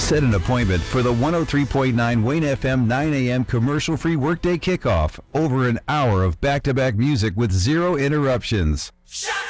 Set an appointment for the 103.9 Wayne FM 9 a.m. commercial-free workday kickoff. Over an hour of back-to-back music with zero interruptions. Shut